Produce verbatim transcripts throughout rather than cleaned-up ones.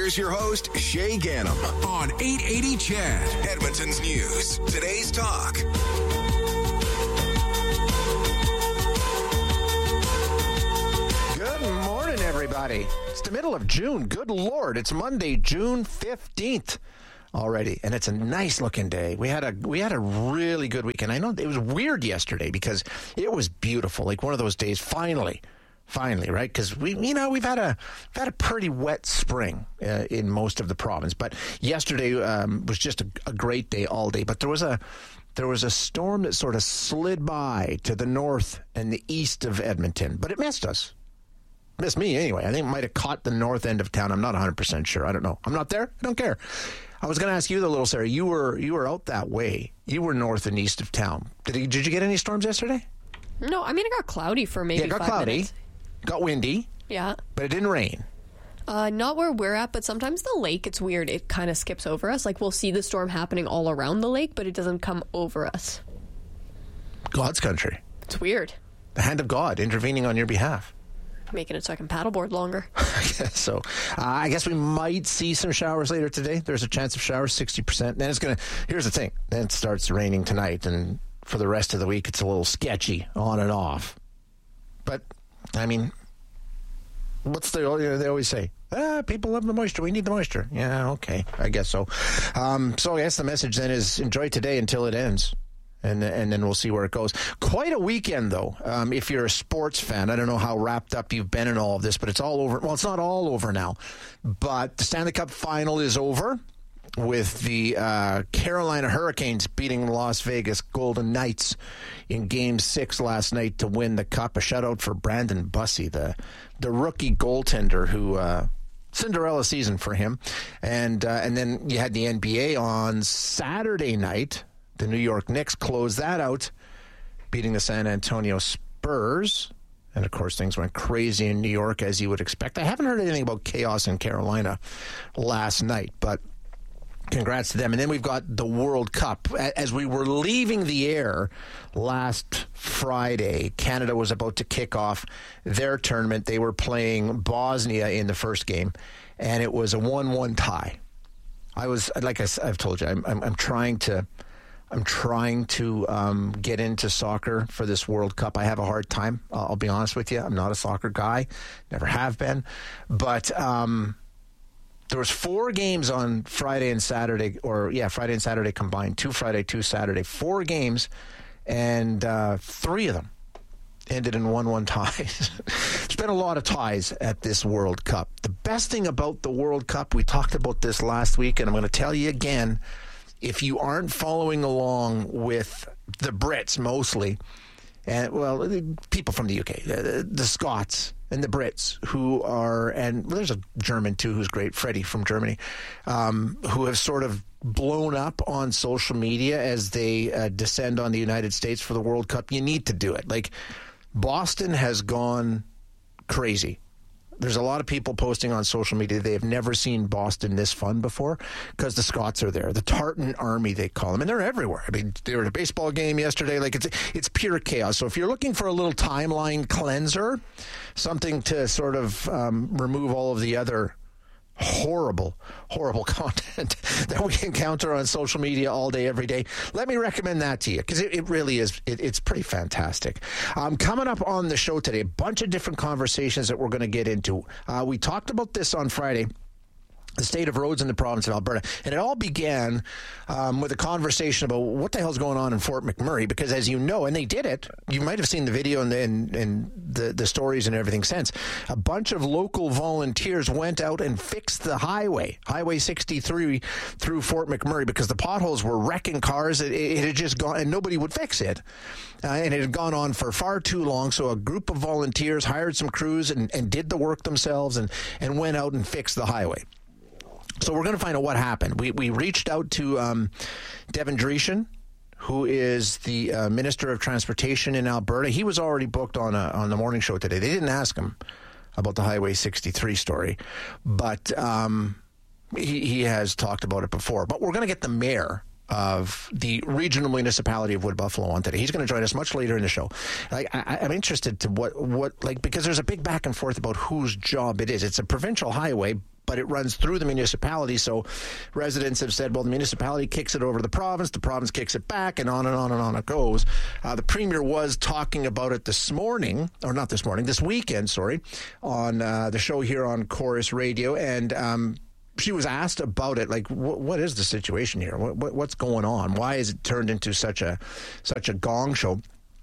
Here's your host, Shay Gannam, on eight eighty C H E D, Edmonton's News. Today's Talk. Good morning, everybody. It's the middle of June. Good Lord. It's Monday, June fifteenth already, and it's a nice looking day. We had a we had a really good weekend. I know it was weird yesterday because it was beautiful, like one of those days. Finally, finally, right? Because we, you know, we've had a we've had a pretty wet spring uh, in most of the province, but yesterday um, was just a, a great day all day. But there was a there was a storm that sort of slid by to the north and the east of Edmonton, but it missed us. Missed me anyway. I think it might have caught the north end of town. I'm not one hundred percent sure. I don't know. I'm not there. I don't care. I was going to ask you, the little Sarah. You were you were out that way. You were north and east of town. Did you, did you get any storms yesterday? No, I mean it got cloudy for maybe yeah, it got five cloudy, minutes. Got windy. Yeah, but it didn't rain. Uh, not where we're at, but sometimes the lake, it's weird. It kind of skips over us. Like we'll see the storm happening all around the lake, but it doesn't come over us. God's country. It's weird. The hand of God intervening on your behalf. Making it so I can paddleboard longer. so uh, I guess we might see some showers later today. There's a chance of showers, sixty percent. Then it's going to, here's the thing, then it starts raining tonight, and for the rest of the week it's a little sketchy on and off. But, I mean, what's the, you know, they always say, ah, people love the moisture, we need the moisture. Yeah, okay, I guess so. Um, so I guess the message then is enjoy today until it ends. And and then we'll see where it goes. Quite a weekend, though, um, if you're a sports fan. I don't know how wrapped up you've been in all of this, but it's all over. Well, it's not all over now. But the Stanley Cup final is over with the uh, Carolina Hurricanes beating the Las Vegas Golden Knights in Game six last night to win the Cup. A shutout for Brandon Bussey, the, the rookie goaltender who... Uh, Cinderella season for him. And, uh, and then you had the N B A on Saturday night. The New York Knicks closed that out, beating the San Antonio Spurs. And, of course, things went crazy in New York, as you would expect. I haven't heard anything about chaos in Carolina last night, but congrats to them. And then we've got the World Cup. As we were leaving the air last Friday, Canada was about to kick off their tournament. They were playing Bosnia in the first game, and it was a one one tie. I was, like I, I've told you, I'm, I'm, I'm trying to... I'm trying to um, get into soccer for this World Cup. I have a hard time. Uh, I'll be honest with you. I'm not a soccer guy. Never have been. But um, there was four games on Friday and Saturday, or yeah, Friday and Saturday combined. Two Friday, two Saturday. Four games, and uh, three of them ended in one one ties. There's been a lot of ties at this World Cup. The best thing about the World Cup, we talked about this last week, and I'm going to tell you again, if you aren't following along with the Brits mostly, and well, people from the U K, the, the Scots and the Brits who are, and well, there's a German too who's great, Freddie from Germany, um, who have sort of blown up on social media as they uh, descend on the United States for the World Cup. You need to do it. Like, Boston has gone crazy. There's a lot of people posting on social media they have never seen Boston this fun before because the Scots are there. The Tartan Army, they call them, and they're everywhere. I mean, they were at a baseball game yesterday. Like, it's it's pure chaos. So if you're looking for a little timeline cleanser, something to sort of um, remove all of the other horrible, horrible content that we encounter on social media all day, every day, let me recommend that to you because it, it really is, it, it's pretty fantastic. Um, coming up on the show today, a bunch of different conversations that we're going to get into. Uh, we talked about this on Friday, the state of roads in the province of Alberta. And it all began um, with a conversation about what the hell's going on in Fort McMurray, because as you know, and they did it, you might have seen the video and the, and, and the, the stories and everything since, a bunch of local volunteers went out and fixed the highway, Highway sixty-three through Fort McMurray, because the potholes were wrecking cars. It, it had just gone, and nobody would fix it. Uh, and it had gone on for far too long. So a group of volunteers hired some crews and, and did the work themselves and, and went out and fixed the highway. So we're going to find out what happened. We we reached out to um, Devin Dreeshen, who is the uh, Minister of Transportation in Alberta. He was already booked on a, on the morning show today. They didn't ask him about the Highway sixty-three story, but um, he, he has talked about it before. But we're going to get the mayor of the regional municipality of Wood Buffalo on today. He's going to join us much later in the show. Like, I, I'm interested to what, what, like, because there's a big back and forth about whose job it is. It's a provincial highway, but it runs through the municipality. So residents have said, well, the municipality kicks it over to the province, the province kicks it back, and on and on and on it goes. Uh, the Premier was talking about it this morning, or not this morning, this weekend, sorry, on uh, the show here on Chorus Radio, and um, she was asked about it, like, wh- what is the situation here? What, what, what's going on? Why is it turned into such a such a gong show?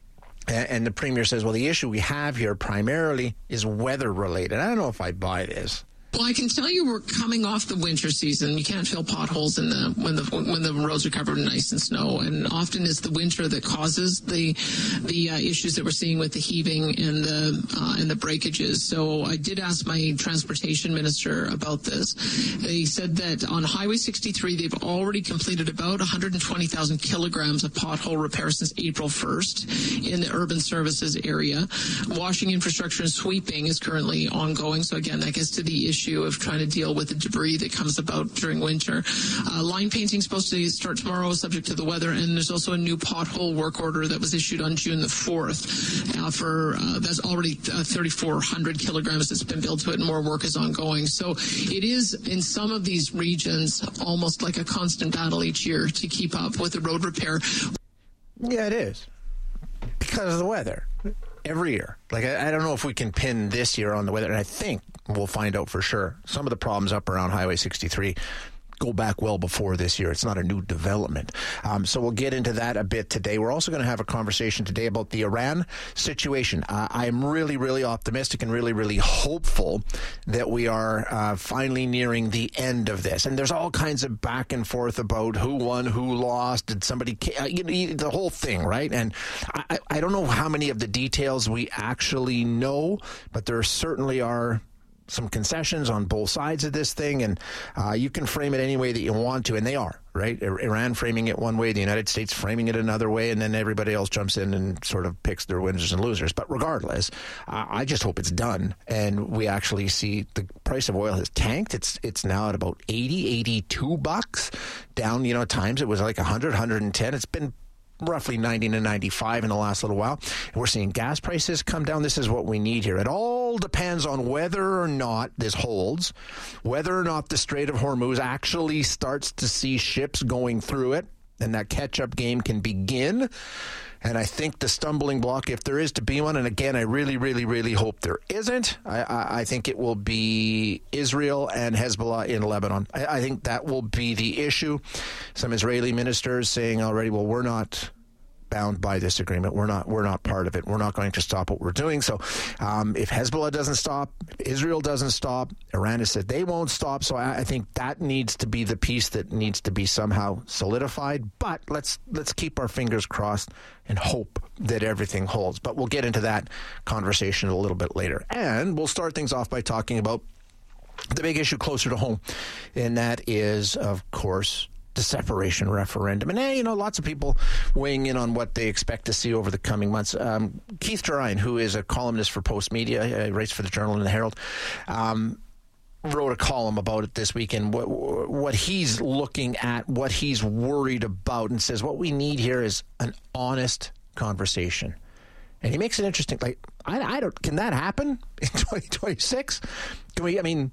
And, and the Premier says, well, the issue we have here primarily is weather related. I don't know if I buy this. Well, I can tell you we're coming off the winter season. You can't fill potholes in the when the when the roads are covered in ice and snow, and often it's the winter that causes the the uh, issues that we're seeing with the heaving and the uh, and the breakages. So I did ask my transportation minister about this. He said that on Highway sixty-three they've already completed about one hundred twenty thousand kilograms of pothole repair since April first in the urban services area. Washing infrastructure and sweeping is currently ongoing. So again, that gets to the issue of trying to deal with the debris that comes about during winter. Uh, line painting is supposed to start tomorrow, subject to the weather, and there's also a new pothole work order that was issued on June the fourth. Uh, for uh, that's already uh, thirty-four hundred kilograms that's been billed to it, and more work is ongoing. So it is in some of these regions almost like a constant battle each year to keep up with the road repair. Yeah, it is because of the weather. Every year. Like, I, I don't know if we can pin this year on the weather, and I think we'll find out for sure. Some of the problems up around Highway sixty-three go back well before this year. It's not a new development. Um, so we'll get into that a bit today. We're also going to have a conversation today about the Iran situation. Uh, I'm really, really optimistic and really, really hopeful that we are uh, finally nearing the end of this. And there's all kinds of back and forth about who won, who lost, did somebody, uh, you know, the whole thing, right? And I, I don't know how many of the details we actually know, but there certainly are some concessions on both sides of this thing, and uh, you can frame it any way that you want to, and they are, right? Iran framing it one way, the United States framing it another way, and then everybody else jumps in and sort of picks their winners and losers. But regardless, uh, I just hope it's done, and we actually see the price of oil has tanked. It's it's now at about eighty, eighty-two bucks, down, you know, at times it was like one hundred, one hundred ten. It's been roughly ninety to ninety-five in the last little while. And we're seeing gas prices come down. This is what we need here. It all depends on whether or not this holds, whether or not the Strait of Hormuz actually starts to see ships going through it, and that catch-up game can begin. And I think the stumbling block, if there is to be one, and again, I really, really, really hope there isn't, I, I, I think it will be Israel and Hezbollah in Lebanon. I, I think that will be the issue. Some Israeli ministers saying already, well, we're not bound by this agreement. We're not we're not part of it. We're not going to stop what we're doing. So um, if Hezbollah doesn't stop, if Israel doesn't stop, Iran has said they won't stop. So I, I think that needs to be the piece that needs to be somehow solidified. But let's let's keep our fingers crossed and hope that everything holds. But we'll get into that conversation a little bit later. And we'll start things off by talking about the big issue closer to home. And that is, of course, the separation referendum. And, hey, you know, lots of people weighing in on what they expect to see over the coming months. Um, Keith Gerein, who is a columnist for Post Media, uh, writes for the Journal and the Herald, um, wrote a column about it this weekend, what, what he's looking at, what he's worried about, and says what we need here is an honest conversation. And he makes it interesting. Like, I, I don't, can that happen in twenty twenty-six? Can we, I mean,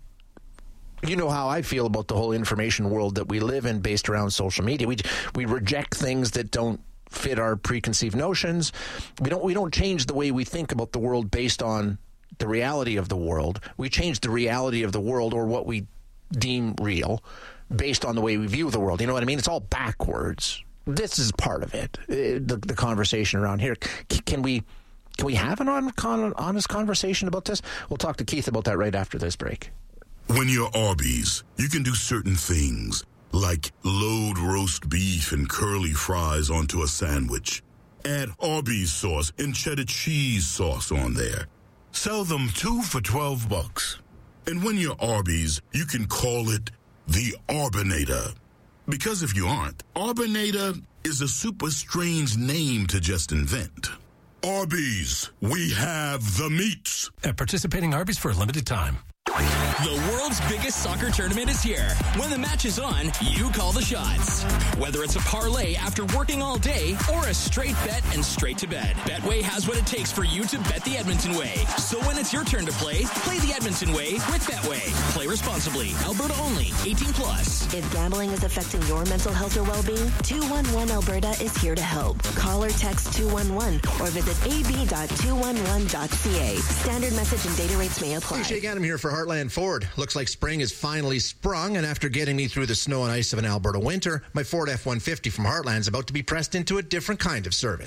you know how I feel about the whole information world that we live in based around social media. We we reject things that don't fit our preconceived notions. We don't we don't change the way we think about the world based on the reality of the world. We change the reality of the world, or what we deem real, based on the way we view the world. You know what I mean? It's all backwards. This is part of it. The, the conversation around here. Can we can we have an honest conversation about this? We'll talk to Keith about that right after this break. When you're Arby's, you can do certain things, like load roast beef and curly fries onto a sandwich. Add Arby's sauce and cheddar cheese sauce on there. Sell them two for twelve bucks. And when you're Arby's, you can call it the Arbinator. Because if you aren't, Arbinator is a super strange name to just invent. Arby's, we have the meats. At participating Arby's for a limited time. The world's biggest soccer tournament is here. When the match is on, you call the shots. Whether it's a parlay after working all day or a straight bet and straight to bed, Betway has what it takes for you to bet the Edmonton way. So when it's your turn to play, play the Edmonton way with Betway. Play responsibly. Alberta only. eighteen plus. If gambling is affecting your mental health or well-being, two one one Alberta is here to help. Call or text two one one or visit a b dot two one one dot c a. Standard message and data rates may apply. Hey, Shake Adam here for Heartland Ford. Looks like spring is finally sprung, and after getting me through the snow and ice of an Alberta winter, my Ford F one fifty from Heartland is about to be pressed into a different kind of service.